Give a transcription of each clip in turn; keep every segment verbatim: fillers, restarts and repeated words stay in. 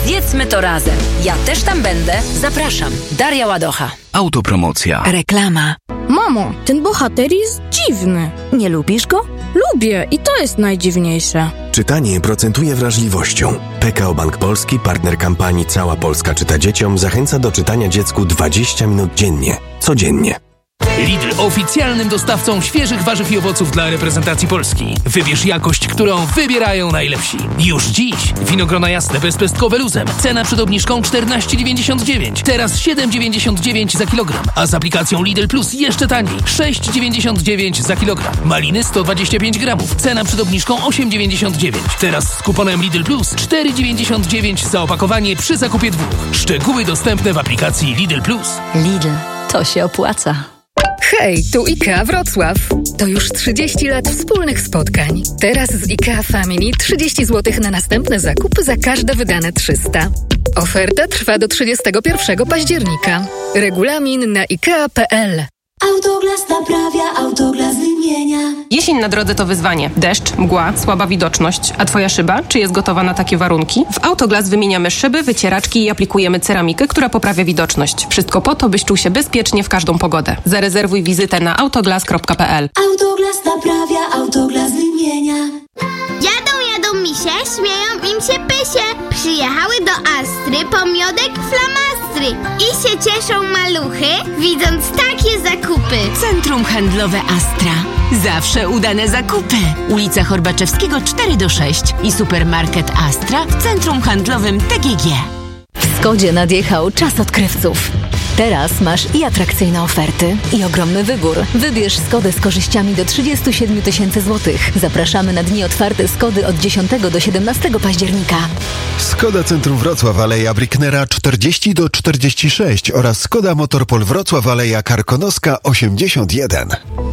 Zjedzmy to razem. Ja też tam będę. Zapraszam. Daria Ładocha. Autopromocja. Reklama. Mamo, ten bohater jest dziwny. Nie lubisz go? Lubię i to jest najdziwniejsze. Czytanie procentuje wrażliwością. P K O Bank Polski, partner kampanii Cała Polska czyta dzieciom, zachęca do czytania dziecku dwadzieścia minut dziennie. Codziennie. Lidl oficjalnym dostawcą świeżych warzyw i owoców dla reprezentacji Polski. Wybierz jakość, którą wybierają najlepsi. Już dziś winogrona jasne bezpestkowe luzem. Cena przed obniżką czternaście dziewięćdziesiąt dziewięć. Teraz siedem dziewięćdziesiąt dziewięć za kilogram. A z aplikacją Lidl Plus jeszcze taniej. sześć dziewięćdziesiąt dziewięć za kilogram. Maliny sto dwadzieścia pięć gramów. Cena przed obniżką osiem dziewięćdziesiąt dziewięć. Teraz z kuponem Lidl Plus cztery dziewięćdziesiąt dziewięć za opakowanie przy zakupie dwóch. Szczegóły dostępne w aplikacji Lidl Plus. Lidl, to się opłaca. Hej, tu IKEA Wrocław. To już trzydzieści lat wspólnych spotkań. Teraz z IKEA Family trzydzieści złotych na następne zakupy za każde wydane trzysta. Oferta trwa do trzydziestego pierwszego października. Regulamin na ikea kropka p l. Autoglas naprawia, Autoglas wymienia. Jesień na drodze to wyzwanie. Deszcz, mgła, słaba widoczność. A twoja szyba? Czy jest gotowa na takie warunki? W Autoglas wymieniamy szyby, wycieraczki i aplikujemy ceramikę, która poprawia widoczność. Wszystko po to, byś czuł się bezpiecznie w każdą pogodę. Zarezerwuj wizytę na autoglas kropka p l. Autoglas naprawia, Autoglas wymienia. Jadą, jadą misie, śmieją im się pysie. Przyjechały do Astry po miodek flamastry. I się cieszą maluchy, widząc takie zakupy. Centrum Handlowe Astra. Zawsze udane zakupy. Ulica Horbaczewskiego cztery do sześciu i supermarket Astra w Centrum Handlowym T G G. W Skodzie nadjechał czas odkrywców. Teraz masz i atrakcyjne oferty, i ogromny wybór. Wybierz Skodę z korzyściami do trzydzieści siedem tysięcy złotych. Zapraszamy na dni otwarte Skody od dziesiątego do siedemnastego października. Skoda Centrum Wrocław, Aleja Bricknera czterdzieści do czterdziestu sześciu oraz Skoda Motorpol Wrocław, Aleja Karkonoska osiemdziesiąt jeden.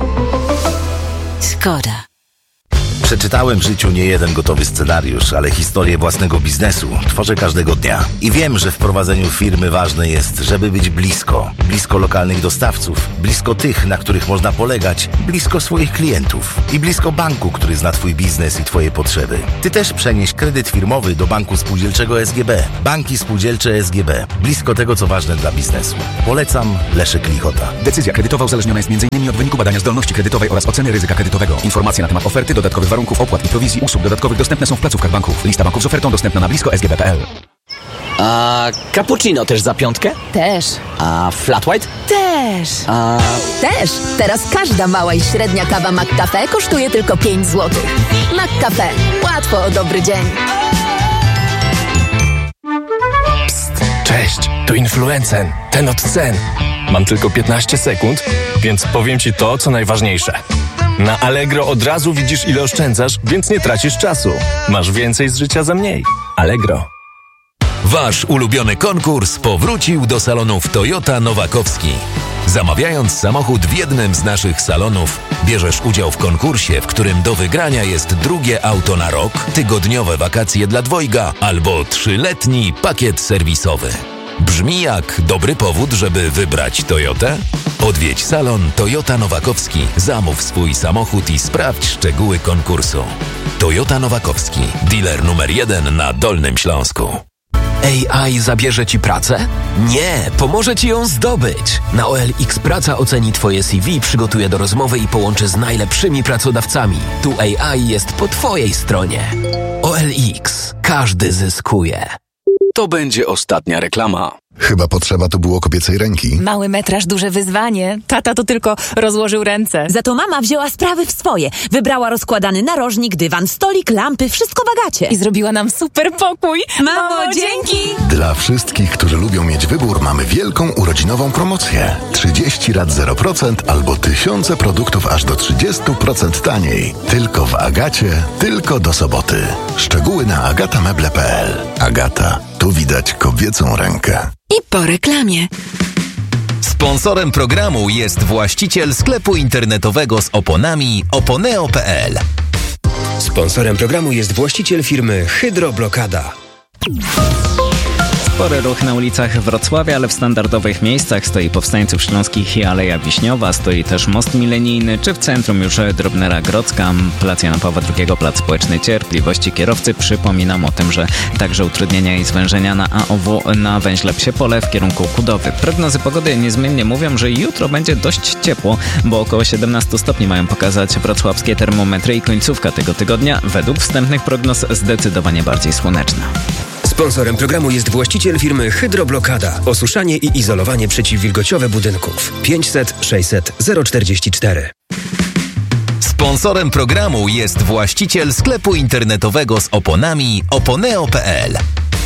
Skoda. Przeczytałem w życiu nie jeden gotowy scenariusz, ale historię własnego biznesu tworzę każdego dnia. I wiem, że w prowadzeniu firmy ważne jest, żeby być blisko. Blisko lokalnych dostawców, blisko tych, na których można polegać, blisko swoich klientów i blisko banku, który zna twój biznes i twoje potrzeby. Ty też przenieś kredyt firmowy do Banku Spółdzielczego S G B. Banki Spółdzielcze S G B. Blisko tego, co ważne dla biznesu. Polecam Leszek Lichota. Decyzja kredytowa uzależniona jest między innymi od wyniku badania zdolności kredytowej oraz oceny ryzyka kredytowego. Informacje na temat oferty, dodatkowych warunków, opłat i prowizji usług dodatkowych dostępne są w placówkach banków. Lista banków z ofertą dostępna na blisko s g b kropka p l. A cappuccino też za piątkę? Też. A flat white? Też. A... Też. Teraz każda mała i średnia kawa McCafe kosztuje tylko pięć złotych. McCafe. Łatwo o dobry dzień. Psst, cześć, tu Influencen, ten od cen. Mam tylko piętnaście sekund, więc powiem ci to, co najważniejsze. Na Allegro od razu widzisz, ile oszczędzasz, więc nie tracisz czasu. Masz więcej z życia za mniej. Allegro. Wasz ulubiony konkurs powrócił do salonów Toyota Nowakowski. Zamawiając samochód w jednym z naszych salonów, bierzesz udział w konkursie, w którym do wygrania jest drugie auto na rok, tygodniowe wakacje dla dwojga albo trzyletni pakiet serwisowy. Brzmi jak dobry powód, żeby wybrać Toyotę? Odwiedź salon Toyota Nowakowski, zamów swój samochód i sprawdź szczegóły konkursu. Toyota Nowakowski, dealer numer jeden na Dolnym Śląsku. A I zabierze ci pracę? Nie, pomoże ci ją zdobyć. Na O L X Praca oceni twoje C V, przygotuje do rozmowy i połączy z najlepszymi pracodawcami. Tu A I jest po twojej stronie. O L X. Każdy zyskuje. To będzie ostatnia reklama. Chyba potrzeba tu było kobiecej ręki. Mały metraż, duże wyzwanie. Tata to tylko rozłożył ręce. Za to mama wzięła sprawy w swoje. Wybrała rozkładany narożnik, dywan, stolik, lampy, wszystko w Agacie. I zrobiła nam super pokój. Mamo, Mamo dzięki! Dla wszystkich, którzy lubią mieć wybór, mamy wielką urodzinową promocję. trzydzieści lat zero procent albo tysiące produktów aż do trzydzieści procent taniej. Tylko w Agacie, tylko do soboty. Szczegóły na agatameble kropka p l. Agata. Tu widać kobiecą rękę. I po reklamie. Sponsorem programu jest właściciel sklepu internetowego z oponami oponeo kropka p l. Sponsorem programu jest właściciel firmy Hydroblokada. Spory ruch na ulicach Wrocławia, ale w standardowych miejscach stoi Powstańców Śląskich i Aleja Wiśniowa, stoi też most milenijny, czy w centrum już Drobnera Grodzka, plac Jana Pawła drugiego, plac Społeczny Cierpliwości Kierowcy. Przypominam o tym, że także utrudnienia i zwężenia na A O W na węźle Psie Pole w kierunku Kudowy. Prognozy pogody niezmiennie mówią, że jutro będzie dość ciepło, bo około siedemnaście stopni mają pokazać wrocławskie termometry i końcówka tego tygodnia według wstępnych prognoz zdecydowanie bardziej słoneczna. Sponsorem programu jest właściciel firmy Hydroblokada. Osuszanie i izolowanie przeciwwilgociowe budynków. pięćset sześćset zero czterdzieści cztery. Sponsorem programu jest właściciel sklepu internetowego z oponami oponeo kropka pe el.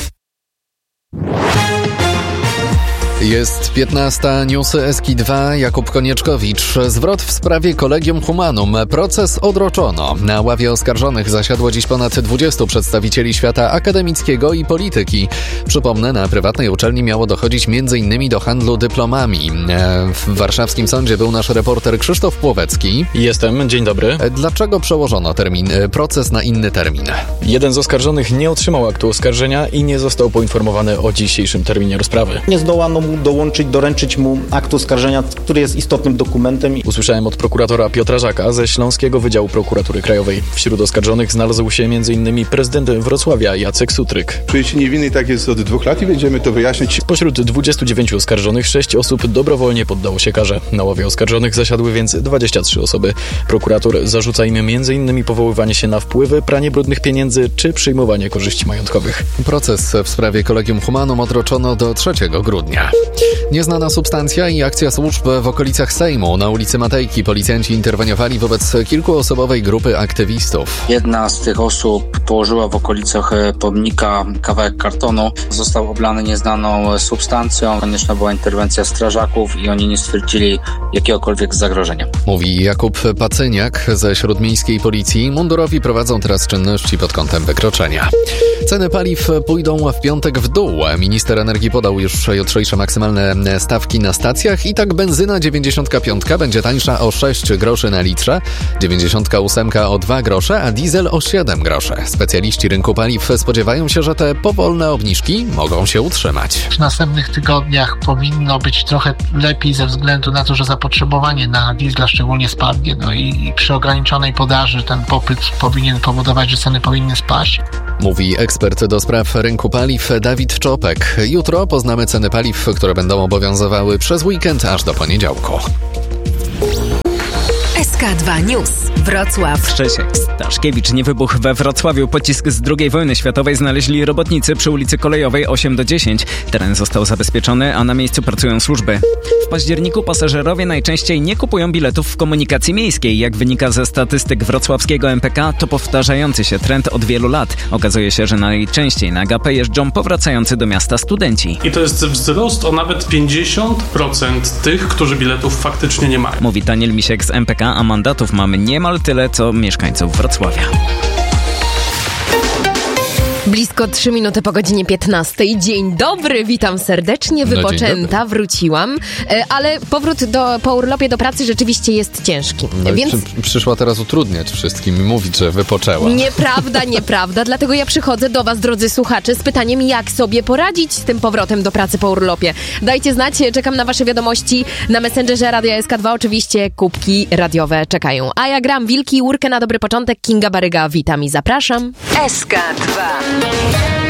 Jest piętnasta, newsy S K I dwa, Jakub Konieczkowicz. Zwrot w sprawie Collegium Humanum. Proces odroczono. Na ławie oskarżonych zasiadło dziś ponad dwudziestu przedstawicieli świata akademickiego i polityki. Przypomnę, na prywatnej uczelni miało dochodzić m.in. do handlu dyplomami. W warszawskim sądzie był nasz reporter Krzysztof Płowecki. Jestem, dzień dobry. Dlaczego przełożono termin, proces na inny termin? Jeden z oskarżonych nie otrzymał aktu oskarżenia i nie został poinformowany o dzisiejszym terminie rozprawy. Nie zdołano mu dołączyć, doręczyć mu akt oskarżenia, który jest istotnym dokumentem. Usłyszałem od prokuratora Piotra Żaka ze Śląskiego Wydziału Prokuratury Krajowej. Wśród oskarżonych znalazł się m.in. prezydent Wrocławia Jacek Sutryk. Czuję się niewinny, tak jest od dwóch lat i będziemy to wyjaśnić. Spośród dwudziestu dziewięciu oskarżonych sześć osób dobrowolnie poddało się karze. Na ławie oskarżonych zasiadły więc dwadzieścia trzy osoby. Prokurator zarzuca im m.in. powoływanie się na wpływy, pranie brudnych pieniędzy czy przyjmowanie korzyści majątkowych. Proces w sprawie Collegium Humanum odroczono do trzeciego grudnia. Nieznana substancja i akcja służb w okolicach Sejmu. Na ulicy Matejki policjanci interweniowali wobec kilkuosobowej grupy aktywistów. Jedna z tych osób położyła w okolicach pomnika kawałek kartonu. Został oblany nieznaną substancją. Konieczna była interwencja strażaków i oni nie stwierdzili jakiegokolwiek zagrożenia. Mówi Jakub Pacyniak ze Śródmiejskiej Policji. Mundurowi prowadzą teraz czynności pod kątem wykroczenia. Ceny paliw pójdą w piątek w dół. Minister energii podał już jutrzejsze maksymalne stawki na stacjach i tak benzyna dziewięćdziesiątka piątka będzie tańsza o sześć groszy na litrze, dziewięćdziesiątka ósemka o dwa grosze, a diesel o siedem groszy. Specjaliści rynku paliw spodziewają się, że te powolne obniżki mogą się utrzymać. W następnych tygodniach powinno być trochę lepiej ze względu na to, że zapotrzebowanie na diesla szczególnie spadnie, no i przy ograniczonej podaży ten popyt powinien powodować, że ceny powinny spaść. Mówi ekspert do spraw rynku paliw Dawid Czopek. Jutro poznamy ceny paliw, które będą obowiązywały przez weekend aż do poniedziałku. S K dwa News. Wrocław. Krzysiek Staszkiewicz nie wybuchł we Wrocławiu. Pocisk z drugiej wojny światowej znaleźli robotnicy przy ulicy Kolejowej osiem do dziesięć. Teren został zabezpieczony, a na miejscu pracują służby. W październiku pasażerowie najczęściej nie kupują biletów w komunikacji miejskiej. Jak wynika ze statystyk wrocławskiego M P K, to powtarzający się trend od wielu lat. Okazuje się, że najczęściej na gapę jeżdżą powracający do miasta studenci. I to jest wzrost o nawet pięćdziesiąt procent tych, którzy biletów faktycznie nie mają. Mówi Daniel Misiek z M P K, a mandatów mamy niemal tyle, co mieszkańców Wrocławia. Blisko trzy minuty po godzinie piętnastej. Dzień dobry, witam serdecznie, wypoczęta, no, wróciłam, ale powrót do, po urlopie do pracy rzeczywiście jest ciężki. No więc... przy, przyszła teraz utrudniać wszystkim i mówić, że wypoczęła. Nieprawda, nieprawda, dlatego ja przychodzę do was, drodzy słuchacze, z pytaniem, jak sobie poradzić z tym powrotem do pracy po urlopie. Dajcie znać, czekam na wasze wiadomości na Messengerze Radia S K dwa, oczywiście kubki radiowe czekają. A ja gram Wilki, Łurkę na dobry początek, Kinga Baryga, witam i zapraszam. S K dwa.